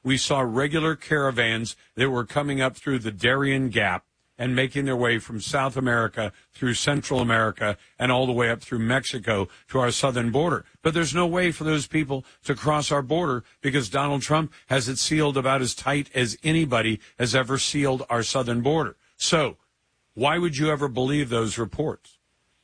we saw regular caravans that were coming up through the Darien Gap and making their way from South America through Central America and all the way up through Mexico to our southern border. But there's no way for those people to cross our border because Donald Trump has it sealed about as tight as anybody has ever sealed our southern border. So why would you ever believe those reports?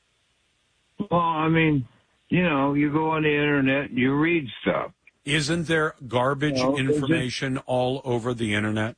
Well, I mean, you know, you go on the internet and you read stuff. Isn't there garbage information all over the internet?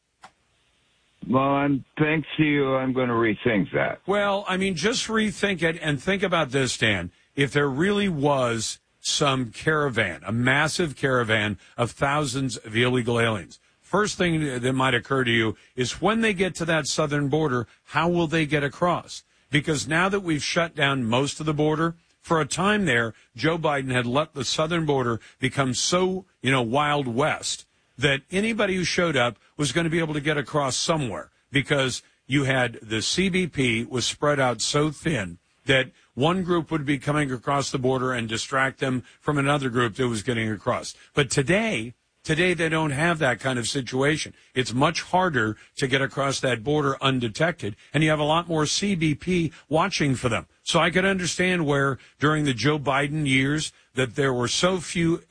Well, thanks to you, I'm going to rethink that. Well, I mean, just rethink it and think about this, Dan. If there really was some caravan, a massive caravan of thousands of illegal aliens, first thing that might occur to you is when they get to that southern border, how will they get across? Because now that we've shut down most of the border, for a time there, Joe Biden had let the southern border become so, Wild West that anybody who showed up was going to be able to get across somewhere because you had the CBP was spread out so thin that one group would be coming across the border and distract them from another group that was getting across. But today they don't have that kind of situation. It's much harder to get across that border undetected, and you have a lot more CBP watching for them. So I could understand where during the Joe Biden years that there were so few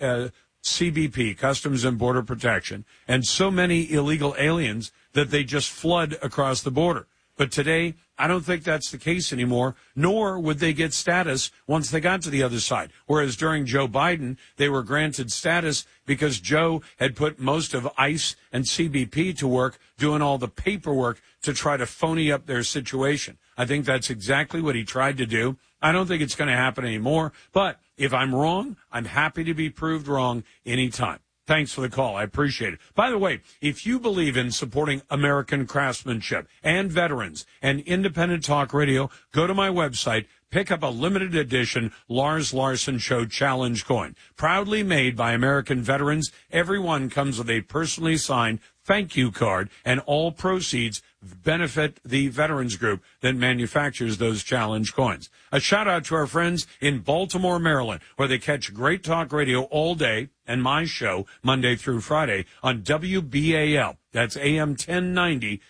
CBP, Customs and Border Protection, and so many illegal aliens that they just flood across the border. But today, I don't think that's the case anymore, nor would they get status once they got to the other side. Whereas during Joe Biden, they were granted status because Joe had put most of ICE and CBP to work doing all the paperwork to try to phony up their situation. I think that's exactly what he tried to do. I don't think it's going to happen anymore. But if I'm wrong, I'm happy to be proved wrong anytime. Thanks for the call. I appreciate it. By the way, if you believe in supporting American craftsmanship and veterans and independent talk radio, go to my website, pick up a limited edition Lars Larson Show Challenge coin. Proudly made by American veterans, every one comes with a personally signed thank you card, and all proceeds benefit the veterans group that manufactures those challenge coins. A shout out to our friends in Baltimore, Maryland, where they catch great talk radio all day and my show Monday through Friday on WBAL. That's AM 1090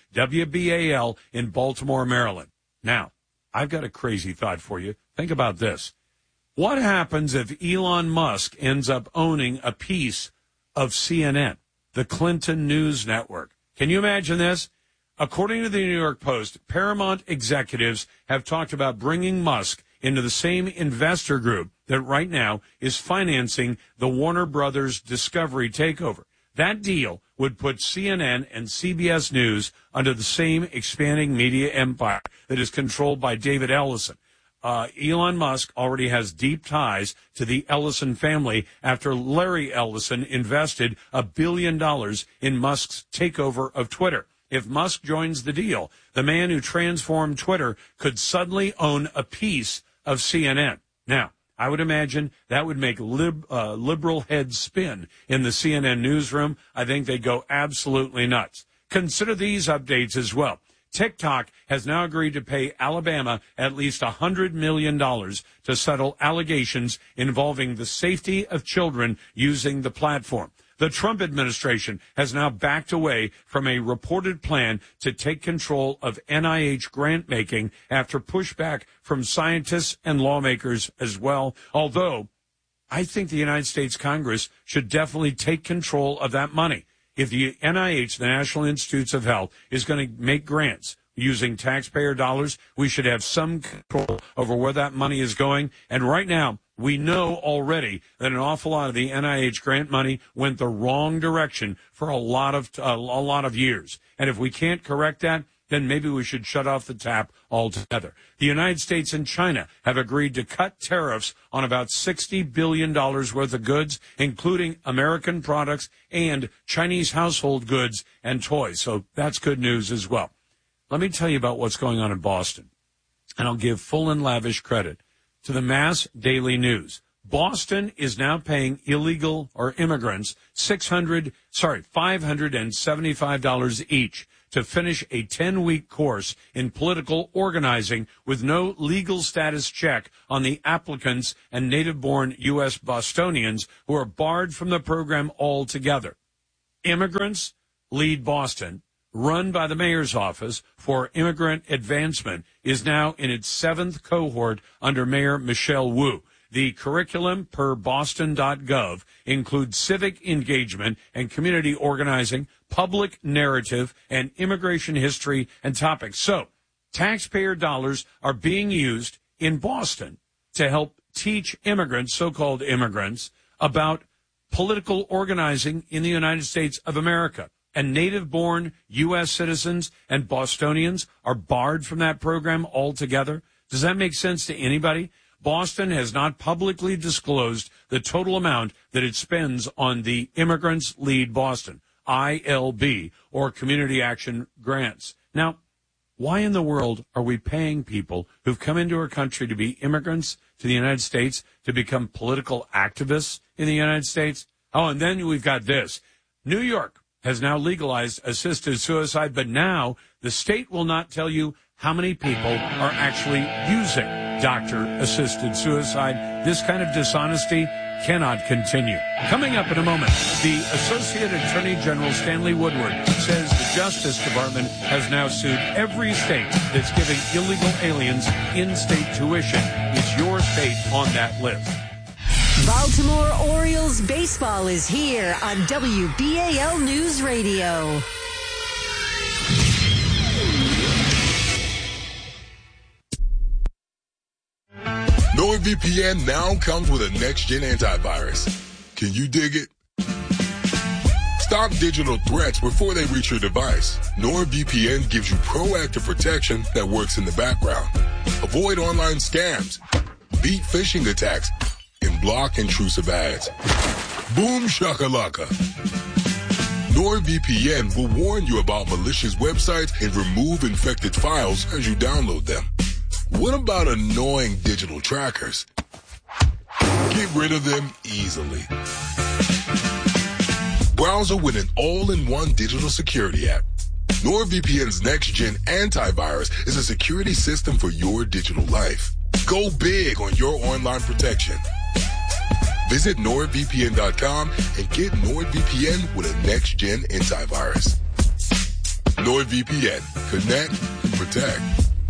WBAL in Baltimore, Maryland. Now, I've got a crazy thought for you. Think about this. What happens if Elon Musk ends up owning a piece of CNN, the Clinton News Network? Can you imagine this? According to the New York Post, Paramount executives have talked about bringing Musk into the same investor group that right now is financing the Warner Brothers Discovery takeover. That deal would put CNN and CBS News under the same expanding media empire that is controlled by David Ellison. Elon Musk already has deep ties to the Ellison family after Larry Ellison invested $1 billion in Musk's takeover of Twitter. If Musk joins the deal, the man who transformed Twitter could suddenly own a piece of CNN. Now, I would imagine that would make liberal heads spin in the CNN newsroom. I think they'd go absolutely nuts. Consider these updates as well. TikTok has now agreed to pay Alabama at least $100 million to settle allegations involving the safety of children using the platform. The Trump administration has now backed away from a reported plan to take control of NIH grant making after pushback from scientists and lawmakers as well. Although I think the United States Congress should definitely take control of that money. If the NIH, the National Institutes of Health, is going to make grants using taxpayer dollars, we should have some control over where that money is going. And right now, we know already that an awful lot of the NIH grant money went the wrong direction for a lot of years. And if we can't correct that, then maybe we should shut off the tap altogether. The United States and China have agreed to cut tariffs on about $60 billion worth of goods, including American products and Chinese household goods and toys. So that's good news as well. Let me tell you about what's going on in Boston, and I'll give full and lavish credit to the Mass Daily News. Boston is now paying illegal or immigrants $575 each to finish a 10-week course in political organizing with no legal status check on the applicants and native-born U.S. Bostonians who are barred from the program altogether. Immigrants Lead Boston, run by the mayor's office for immigrant advancement, is now in its 7th cohort under Mayor Michelle Wu. The curriculum, per boston.gov, includes civic engagement and community organizing, public narrative, and immigration history and topics. So, taxpayer dollars are being used in Boston to help teach immigrants, so-called immigrants, about political organizing in the United States of America. And native-born U.S. citizens and Bostonians are barred from that program altogether. Does that make sense to anybody? Boston has not publicly disclosed the total amount that it spends on the Immigrants Lead Boston, ILB, or Community Action Grants. Now, why in the world are we paying people who've come into our country to be immigrants to the United States to become political activists in the United States? Oh, and then we've got this. New York has now legalized assisted suicide, but now the state will not tell you how many people are actually using doctor-assisted suicide. This kind of dishonesty cannot continue. Coming up in a moment, the Associate Attorney General Stanley Woodward says the Justice Department has now sued every state that's giving illegal aliens in-state tuition. Is your state on that list? Baltimore Orioles baseball is here on WBAL News Radio. NordVPN now comes with a next-gen antivirus. Can you dig it? Stop digital threats before they reach your device. NordVPN gives you proactive protection that works in the background. Avoid online scams, beat phishing attacks, and block intrusive ads. Boom shakalaka. NordVPN will warn you about malicious websites and remove infected files as you download them. What about annoying digital trackers? Get rid of them easily. Browser with an all-in-one digital security app. NordVPN's next-gen antivirus is a security system for your digital life. Go big on your online protection. Visit NordVPN.com and get NordVPN with a next-gen antivirus. NordVPN. Connect and protect.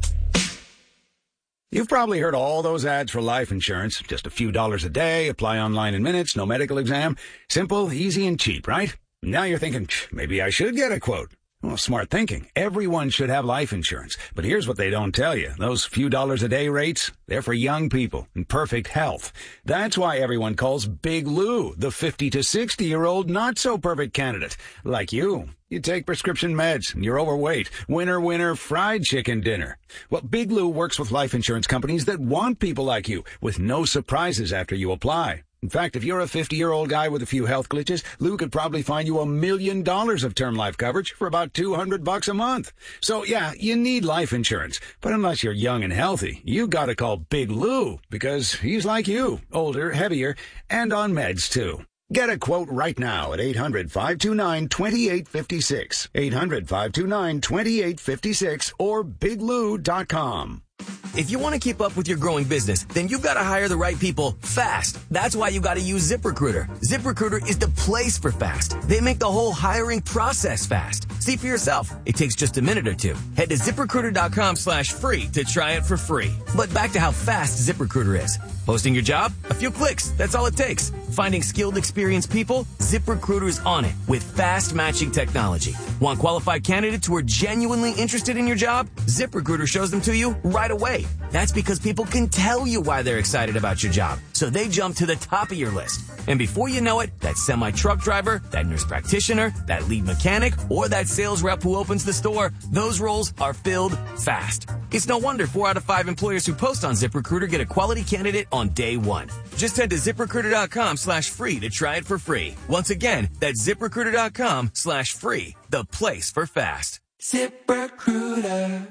You've probably heard all those ads for life insurance. Just a few dollars a day, apply online in minutes, no medical exam. Simple, easy, and cheap, right? Now you're thinking, maybe I should get a quote. Well, smart thinking. Everyone should have life insurance. But here's what they don't tell you. Those few dollars a day rates, they're for young people in perfect health. That's why everyone calls Big Lou the 50 to 60-year-old not-so-perfect candidate. Like you. You take prescription meds, and you're overweight. Winner, winner, fried chicken dinner. Well, Big Lou works with life insurance companies that want people like you, with no surprises after you apply. In fact, if you're a 50-year-old guy with a few health glitches, Lou could probably find you $1 million of term life coverage for about $200 a month. So, yeah, you need life insurance. But unless you're young and healthy, you gotta call Big Lou, because he's like you, older, heavier, and on meds, too. Get a quote right now at 800-529-2856, 800-529-2856, or biglou.com. If you want to keep up with your growing business, then you've got to hire the right people fast. That's why you got to use ZipRecruiter. ZipRecruiter is the place for fast. They make the whole hiring process fast. See for yourself. It takes just a minute or two. Head to ZipRecruiter.com/free to try it for free. But back to how fast ZipRecruiter is. Posting your job? A few clicks. That's all it takes. Finding skilled, experienced people? ZipRecruiter is on it with fast matching technology. Want qualified candidates who are genuinely interested in your job? ZipRecruiter shows them to you right away. That's because people can tell you why they're excited about your job. So they jump to the top of your list. And before you know it, that semi-truck driver, that nurse practitioner, that lead mechanic, or that sales rep who opens the store, those roles are filled fast. It's no wonder 4 out of 5 employers who post on ZipRecruiter get a quality candidate on day one. Just head to ZipRecruiter.com/free to try it for free. Once again, that's ZipRecruiter.com/free, the place for fast. ZipRecruiter.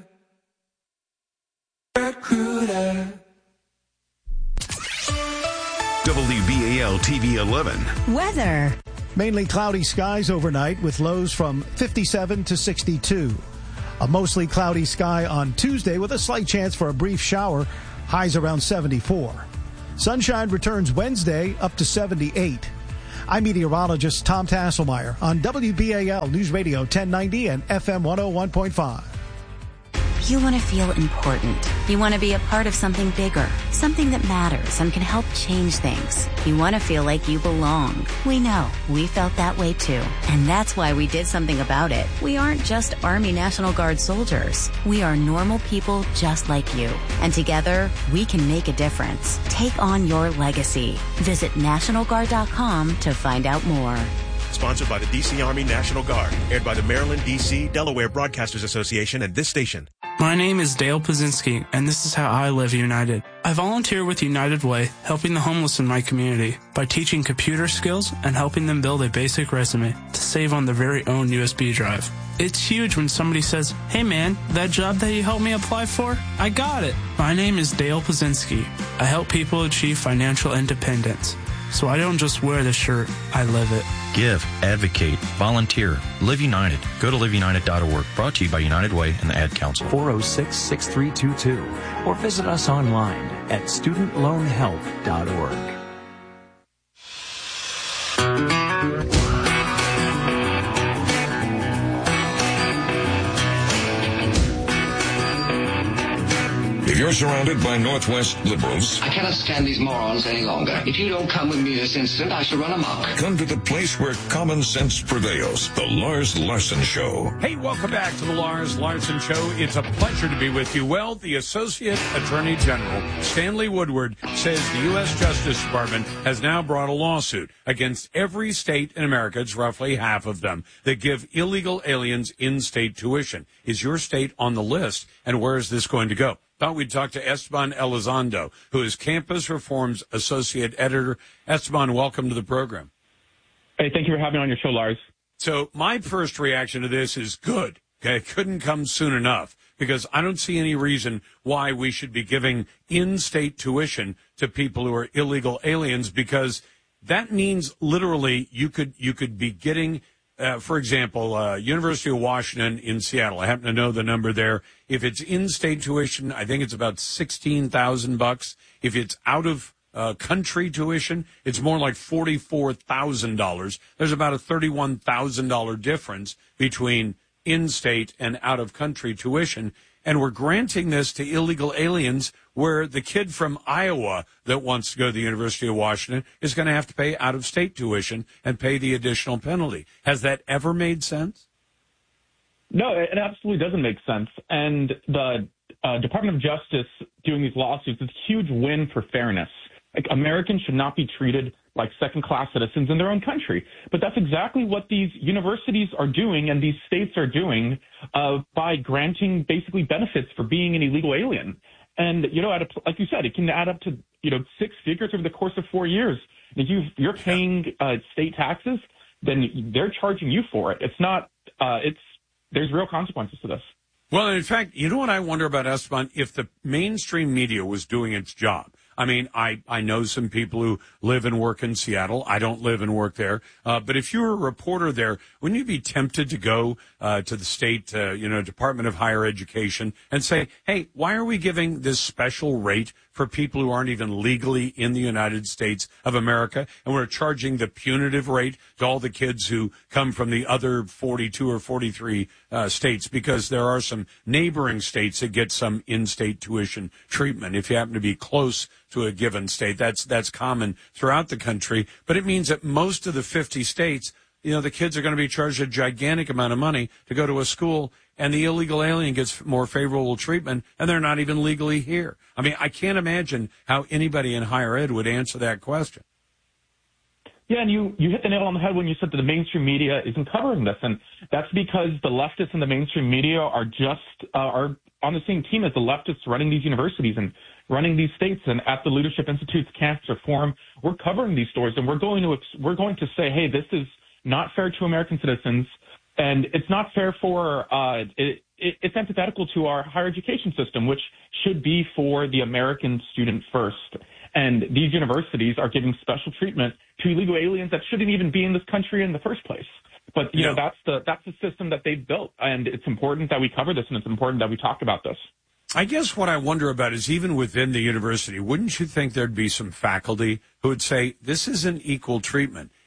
WBAL TV 11. Weather. Mainly cloudy skies overnight with lows from 57 to 62. A mostly cloudy sky on Tuesday with a slight chance for a brief shower. Highs around 74. Sunshine returns Wednesday up to 78. I'm meteorologist Tom Tasselmeyer on WBAL News Radio 1090 and FM 101.5. You want to feel important. You want to be a part of something bigger, something that matters and can help change things. You want to feel like you belong. We know. We felt that way too. And that's why we did something about it. We aren't just Army National Guard soldiers. We are normal people just like you. And together, we can make a difference. Take on your legacy. Visit NationalGuard.com to find out more. Sponsored by the D.C. Army National Guard. Aired by the Maryland, D.C., Delaware Broadcasters Association and this station. My name is Dale Pazinski, and this is how I live United. I volunteer with United Way, helping the homeless in my community by teaching computer skills and helping them build a basic resume to save on their very own USB drive. It's huge when somebody says, "Hey man, that job that you helped me apply for, I got it." My name is Dale Pazinski. I help people achieve financial independence. So I don't just wear the shirt, I live it. Give, advocate, volunteer. Live United. Go to liveunited.org. Brought to you by United Way and the Ad Council. 406-6322 or visit us online at studentloanhelp.org. If you're surrounded by Northwest liberals, I cannot stand these morons any longer. If you don't come with me this instant, I shall run amok. Come to the place where common sense prevails. The Lars Larson Show. Hey, welcome back to the Lars Larson Show. It's a pleasure to be with you. Well, the Associate Attorney General, Stanley Woodward, says the U.S. Justice Department has now brought a lawsuit against every state in America, it's roughly half of them, that give illegal aliens in-state tuition. Is your state on the list, and where is this going to go? Thought we'd talk to Esteban Elizondo, who is Campus Reform's Associate Editor. Esteban, welcome to the program. Hey, thank you for having me on your show, Lars. So my first reaction to this is good. Okay, it couldn't come soon enough, because I don't see any reason why we should be giving in-state tuition to people who are illegal aliens, because that means literally you could be getting for example, University of Washington in Seattle. I happen to know the number there. If it's in-state tuition, I think it's about $16,000. If it's out of country tuition, it's more like $44,000. There's about a $31,000 difference between in-state and out-of-country tuition. And we're granting this to illegal aliens, where the kid from Iowa that wants to go to the University of Washington is going to have to pay out-of-state tuition and pay the additional penalty. Has that ever made sense? No, it absolutely doesn't make sense. And the Department of Justice doing these lawsuits is a huge win for fairness. Like, Americans should not be treated like second-class citizens in their own country. But that's exactly what these universities are doing and these states are doing by granting basically benefits for being an illegal alien. And, like you said, it can add up to, six figures over the course of 4 years. If you're paying state taxes, then they're charging you for it. It's not, there's real consequences to this. Well, in fact, you know what I wonder about, Esteban? If the mainstream media was doing its job. I mean, I know some people who live and work in Seattle. I don't live and work there. But if you were a reporter there, wouldn't you be tempted to go to the state, Department of Higher Education and say, hey, why are we giving this special rate for people who aren't even legally in the United States of America? And we're charging the punitive rate to all the kids who come from the other 42 or 43 states, because there are some neighboring states that get some in-state tuition treatment if you happen to be close to a given state. That's common throughout the country. But it means that most of the 50 states, the kids are going to be charged a gigantic amount of money to go to a school, and the illegal alien gets more favorable treatment, and they're not even legally here. I mean, I can't imagine how anybody in higher ed would answer that question. Yeah, and you hit the nail on the head when you said that the mainstream media isn't covering this, and that's because the leftists in the mainstream media are on the same team as the leftists running these universities and running these states. And at the Leadership Institute's Campus Reform, we're covering these stories, and we're going to say, hey, this is not fair to American citizens, and it's not fair for it's antithetical to our higher education system, which should be for the American student first. And these universities are giving special treatment to illegal aliens that shouldn't even be in this country in the first place. But that's the system that they've built, and it's important that we cover this, and it's important that we talk about this. I guess what I wonder about is, even within the university, wouldn't you think there'd be some faculty who would say, this isn't equal treatment?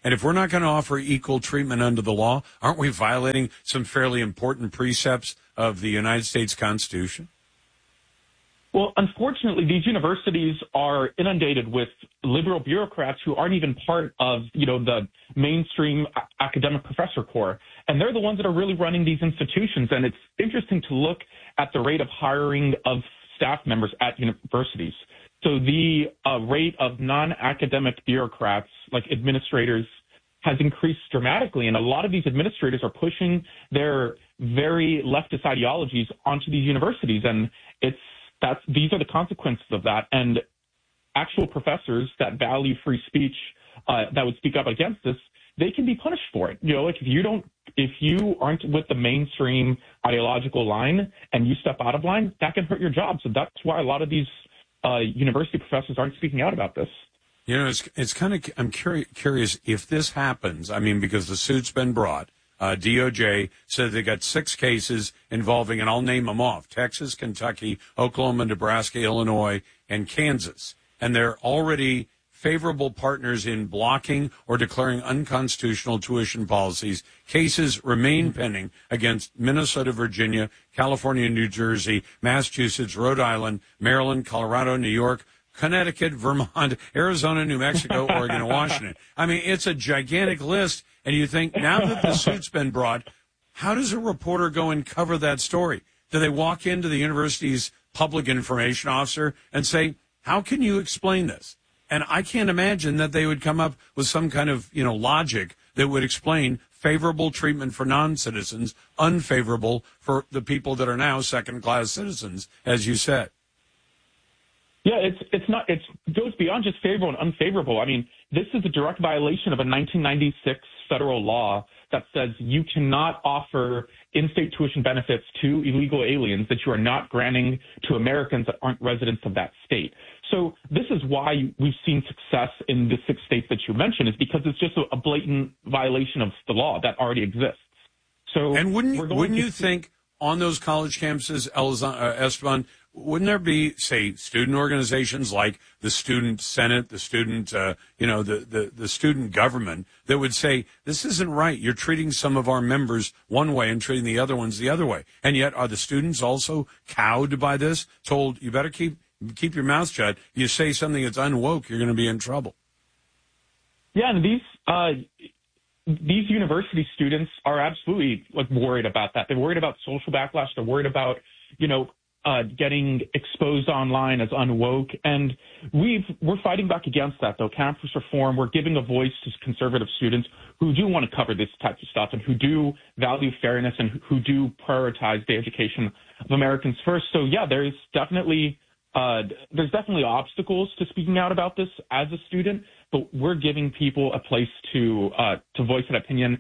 And if we're not going to offer equal treatment under the law, aren't we violating some fairly important precepts of the United States Constitution? Well, unfortunately, these universities are inundated with liberal bureaucrats who aren't even part of, the mainstream academic professor corps. And they're the ones that are really running these institutions. And it's interesting to look at the rate of hiring of staff members at universities. So the rate of non-academic bureaucrats, like administrators, has increased dramatically. And a lot of these administrators are pushing their very leftist ideologies onto these universities. And these are the consequences of that. And actual professors that value free speech, that would speak up against this, they can be punished for it. Like if you aren't with the mainstream ideological line and you step out of line, that can hurt your job. So that's why a lot of these university professors aren't speaking out about this. It's kind of, I'm curious if this happens. I mean, because the suit's been brought. DOJ said they got 6 cases involving, and I'll name them off, Texas, Kentucky, Oklahoma, Nebraska, Illinois, and Kansas. And they're already favorable partners in blocking or declaring unconstitutional tuition policies. Cases remain pending against Minnesota, Virginia, California, New Jersey, Massachusetts, Rhode Island, Maryland, Colorado, New York, Connecticut, Vermont, Arizona, New Mexico, Oregon, and Washington. I mean, it's a gigantic list. And you think, now that the suit's been brought, how does a reporter go and cover that story? Do they walk into the university's public information officer and say, how can you explain this? And I can't imagine that they would come up with some kind of, logic that would explain favorable treatment for non-citizens, unfavorable for the people that are now second-class citizens, as you said. Yeah, it goes beyond just favorable and unfavorable. I mean, this is a direct violation of a 1996 federal law that says you cannot offer in-state tuition benefits to illegal aliens that you are not granting to Americans that aren't residents of that state. So this is why we've seen success in the 6 states that you mentioned, is because it's just a blatant violation of the law that already exists. So, and wouldn't you think on those college campuses, Esteban, wouldn't there be, say, student organizations like the Student Senate, the student, the student government that would say, this isn't right. You're treating some of our members one way and treating the other ones the other way. And yet, are the students also cowed by this, told, you better keep your mouth shut. You say something that's unwoke, you're going to be in trouble. Yeah, and these university students are absolutely worried about that. They're worried about social backlash. They're worried about, getting exposed online as unwoke. And we're fighting back against that, though. Campus reform, we're giving a voice to conservative students who do want to cover this type of stuff and who do value fairness and who do prioritize the education of Americans first. So, yeah, there's definitely obstacles to speaking out about this as a student, but we're giving people a place to voice an opinion.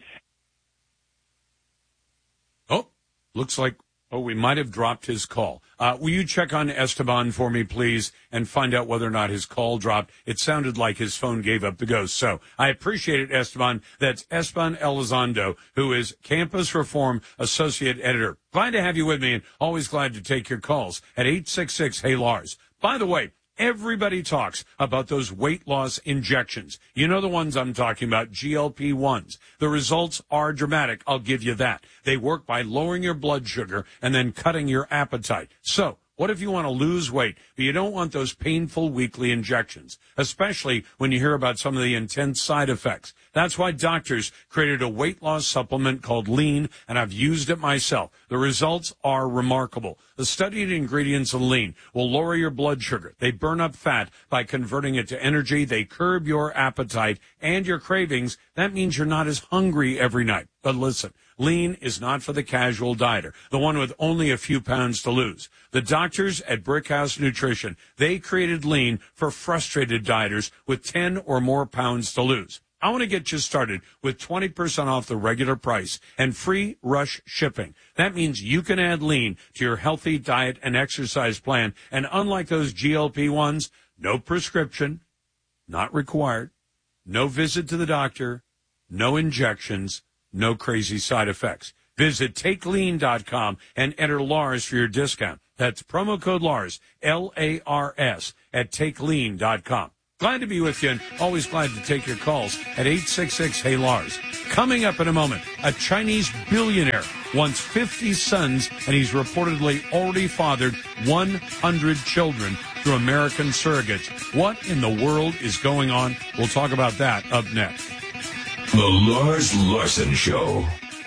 Oh, looks like we might have dropped his call. Will you check on Esteban for me, please, and find out whether or not his call dropped? It sounded like his phone gave up the ghost. So I appreciate it, Esteban. That's Esteban Elizondo, who is Campus Reform Associate Editor. Glad to have you with me, and always glad to take your calls at 866-HEY-LARS. By the way, everybody talks about those weight loss injections. You know the ones I'm talking about, GLP-1s. The results are dramatic, I'll give you that. They work by lowering your blood sugar and then cutting your appetite. So, what if you want to lose weight, but you don't want those painful weekly injections, especially when you hear about some of the intense side effects? That's why doctors created a weight loss supplement called Lean, and I've used it myself. The results are remarkable. The studied ingredients of Lean will lower your blood sugar. They burn up fat by converting it to energy. They curb your appetite and your cravings. That means you're not as hungry every night. But listen, Lean is not for the casual dieter, the one with only a few pounds to lose. The doctors at Brickhouse Nutrition, they created Lean for frustrated dieters with 10 or more pounds to lose. I want to get you started with 20% off the regular price and free rush shipping. That means you can add Lean to your healthy diet and exercise plan. And unlike those GLP-1s, no prescription, not required, no visit to the doctor, no injections, no crazy side effects. Visit TakeLean.com and enter Lars for your discount. That's promo code Lars, L-A-R-S, at TakeLean.com. Glad to be with you and always glad to take your calls at 866-HEY-LARS. Coming up in a moment, a Chinese billionaire wants 50 sons, and he's reportedly already fathered 100 children through American surrogates. What in the world is going on? We'll talk about that up next. The Lars Larson Show.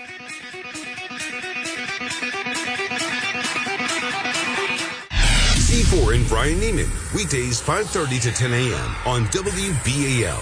C4 and Brian Neiman, weekdays 5:30 to 10 a.m. on WBAL.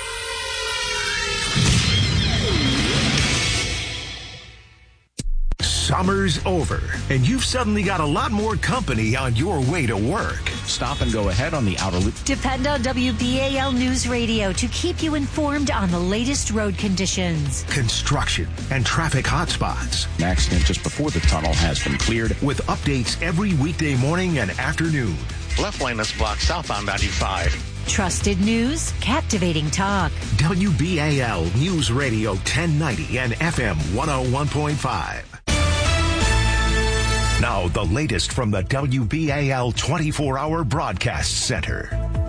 Summer's over, and you've suddenly got a lot more company on your way to work. Stop and go ahead on the outer loop. Depend on WBAL News Radio to keep you informed on the latest road conditions. Construction and traffic hotspots. An accident just before the tunnel has been cleared. With updates every weekday morning and afternoon. Left lane is blocked southbound 95. Trusted news, captivating talk. WBAL News Radio 1090 and FM 101.5. Now, the latest from the WBAL 24-hour broadcast center.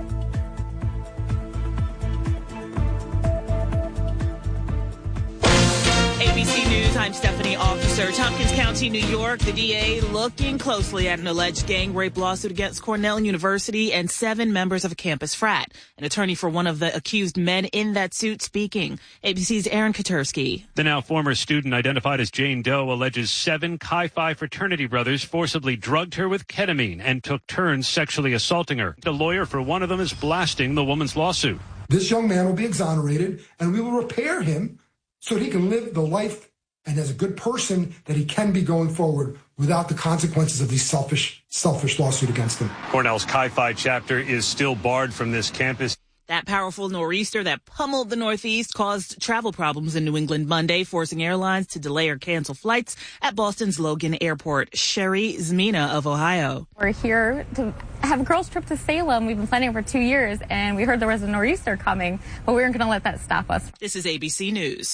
ABC News, I'm Stephanie Officer. Tompkins County, New York, the DA looking closely at an alleged gang rape lawsuit against Cornell University and 7 members of a campus frat. An attorney for one of the accused men in that suit speaking. ABC's Aaron Katersky. The now former student identified as Jane Doe alleges 7 Chi Phi fraternity brothers forcibly drugged her with ketamine and took turns sexually assaulting her. The lawyer for one of them is blasting the woman's lawsuit. This young man will be exonerated, and we will repair him so that he can live the life and as a good person that he can be going forward without the consequences of these selfish lawsuit against him. Cornell's Chi Phi chapter is still barred from this campus. That powerful nor'easter that pummeled the Northeast caused travel problems in New England Monday, forcing airlines to delay or cancel flights at Boston's Logan Airport. Sherry Zmina of Ohio. We're here to have a girls' trip to Salem. We've been planning for 2 years, and we heard there was a nor'easter coming, but we weren't going to let that stop us. This is ABC News.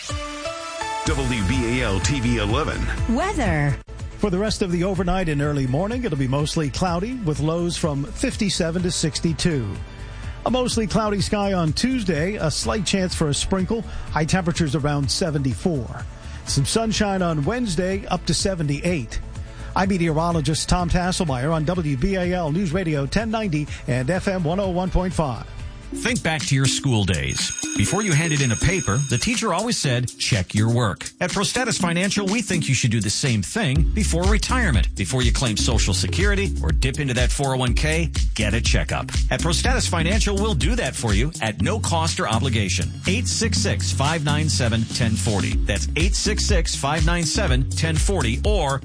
WBAL TV 11. Weather. For the rest of the overnight and early morning, it'll be mostly cloudy with lows from 57 to 62. A mostly cloudy sky on Tuesday, a slight chance for a sprinkle, high temperatures around 74. Some sunshine on Wednesday, up to 78. I'm meteorologist Tom Tasselmeyer on WBAL News Radio 1090 and FM 101.5. Think back to your school days. Before you handed in a paper, the teacher always said, check your work. At ProStatus Financial, we think you should do the same thing before retirement. Before you claim Social Security or dip into that 401k, get a checkup. At ProStatus Financial, we'll do that for you at no cost or obligation. 866-597-1040. That's 866-597-1040 or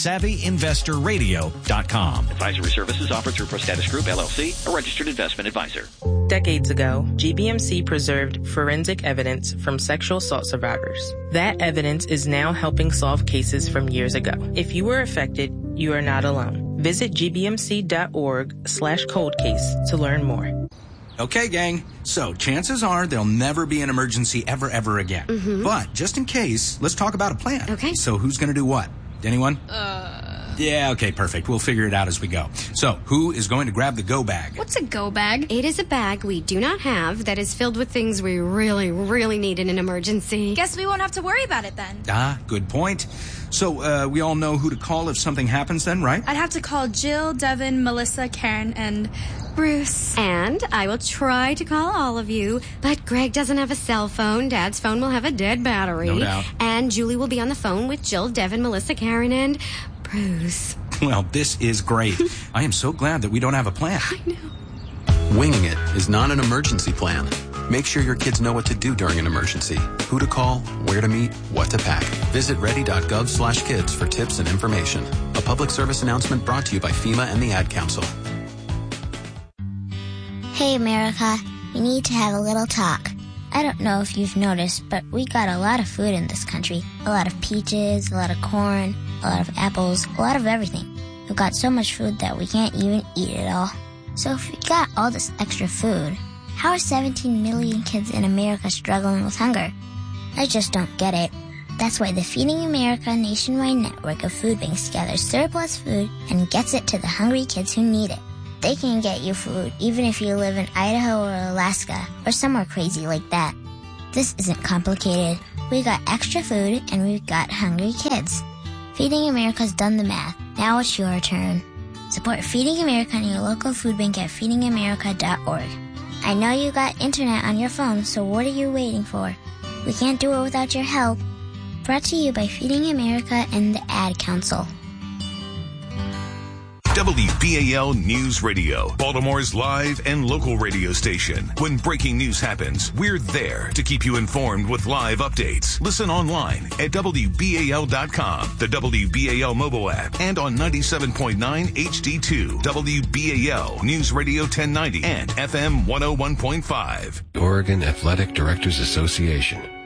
thesavvyinvestorradio.com. Advisory services offered through ProStatus Group, LLC, a registered investment advisor. Decades ago, GBMC preserved forensic evidence from sexual assault survivors. That evidence is now helping solve cases from years ago. If you were affected, you are not alone. Visit gbmc.org/cold case to learn more. Okay, gang. So chances are there'll never be an emergency ever again. Mm-hmm. But just in case, let's talk about a plan. Okay. So who's going to do what? Anyone? Yeah, okay, perfect. We'll figure it out as we go. So, who is going to grab the go bag? What's a go bag? It is a bag we do not have that is filled with things we really, really need in an emergency. Guess we won't have to worry about it then. Good point. So, we all know who to call if something happens then, right? I'd have to call Jill, Devin, Melissa, Karen, and Bruce. And I will try to call all of you, but Greg doesn't have a cell phone. Dad's phone will have a dead battery. No doubt. And Julie will be on the phone with Jill, Devin, Melissa, Karen, and Bruce. Well, this is great. I am so glad that we don't have a plan. I know. Winging it is not an emergency plan. Make sure your kids know what to do during an emergency, who to call, where to meet, what to pack. Visit ready.gov/kids for tips and information. A public service announcement brought to you by FEMA and the Ad Council. Hey, America. We need to have a little talk. I don't know if you've noticed, but we got a lot of food in this country. A lot of peaches, a lot of corn, a lot of apples, a lot of everything. We've got so much food that we can't even eat it all. So if we got all this extra food, how are 17 million kids in America struggling with hunger? I just don't get it. That's why the Feeding America nationwide network of food banks gathers surplus food and gets it to the hungry kids who need it. They can get you food even if you live in Idaho or Alaska or somewhere crazy like that. This isn't complicated. We got extra food and we've got hungry kids. Feeding America's done the math. Now it's your turn. Support Feeding America and your local food bank at feedingamerica.org. I know you got internet on your phone, so what are you waiting for? We can't do it without your help. Brought to you by Feeding America and the Ad Council. WBAL News Radio, Baltimore's live and local radio station. When breaking news happens, we're there to keep you informed with live updates. Listen online at WBAL.com, the WBAL mobile app, and on 97.9 HD2, WBAL News Radio 1090 and FM 101.5. Oregon Athletic Directors Association.